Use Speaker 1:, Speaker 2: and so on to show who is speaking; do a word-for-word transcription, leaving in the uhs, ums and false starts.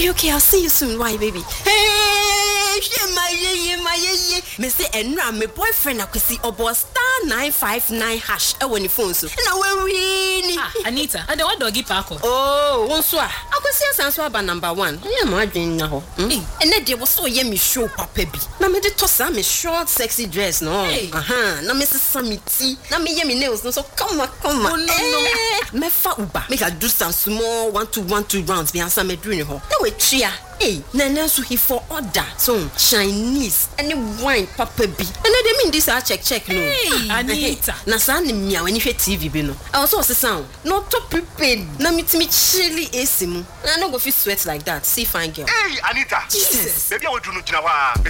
Speaker 1: Okay, okay, I'll see you soon. Why, baby? Hey, my ye, my ye. Me say, and now my boyfriend, I could see about star nine five nine hash. I want your phone so. And I will really.
Speaker 2: Ah, Anita, I don't want doggy parko.
Speaker 1: Oh, one swa. I could see a answer about number one. Yeah, my dream now. And then there was so yummy show, Papa. Now, me the toss a short, sexy dress, no. Uh huh. Now, Missus Samiti. Now, me yummy nails, no. So come on, come on. Oh, no, no. Me fa uba. Make I do some small one to one two rounds. Be answer me doing ho. Now we tria. Hey, Nana so he for order. So Chinese any wine Papa B. And I mean this I check check no.
Speaker 2: Hey, Anita.
Speaker 1: Na sa ni mia when you hear T V be no. I also say sound. Not to prepared. Na me me chilly A C mu. I no go fit sweat like that. See fine girl.
Speaker 3: Hey, Anita.
Speaker 1: Jesus.
Speaker 3: Baby I will do no jina wa.